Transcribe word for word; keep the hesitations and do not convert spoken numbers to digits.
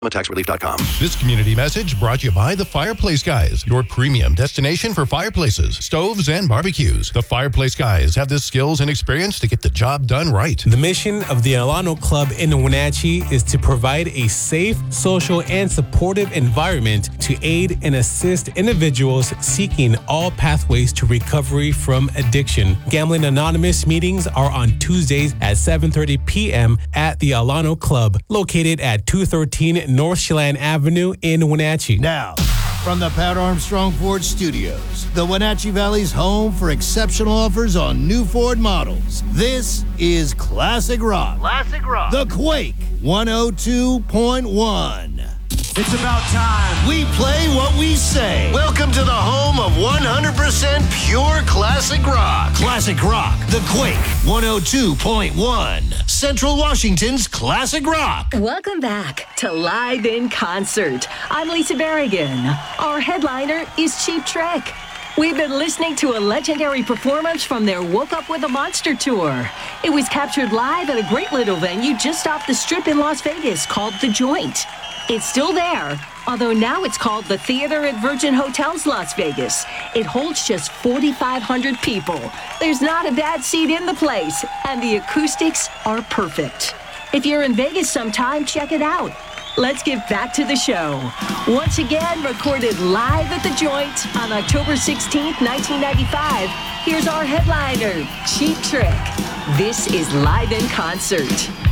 tax relief dot com. This community message brought to you by the Fireplace Guys, your premium destination for fireplaces, stoves, and barbecues. The Fireplace Guys have the skills and experience to get the job done right. The mission of the Alano Club in Wenatchee is to provide a safe, social, and supportive environment to aid and assist individuals seeking all pathways to recovery from addiction. Gambling Anonymous meetings are on Tuesdays at seven thirty p.m. at the Alano Club, located at two thirteen North Chelan Avenue in Wenatchee. Now, from the Pat Armstrong Ford Studios, the Wenatchee Valley's home for exceptional offers on new Ford models. This is Classic Rock. Classic Rock. The Quake one oh two point one. It's about time. We play what we say. Welcome to the home of one hundred percent pure classic rock. Classic Rock, The Quake one oh two point one. Central Washington's Classic Rock. Welcome back to Live in Concert. I'm Lisa Berrigan. Our headliner is Cheap Trick. We've been listening to a legendary performance from their Woke Up With a Monster tour. It was captured live at a great little venue just off the Strip in Las Vegas called The Joint. It's still there, although now it's called the Theater at Virgin Hotels Las Vegas. It holds just forty-five hundred people. There's not a bad seat in the place, and the acoustics are perfect. If you're in Vegas sometime, check it out. Let's get back to the show. Once again, recorded live at The Joint on October sixteenth, nineteen ninety-five, here's our headliner, Cheap Trick. This is Live in Concert.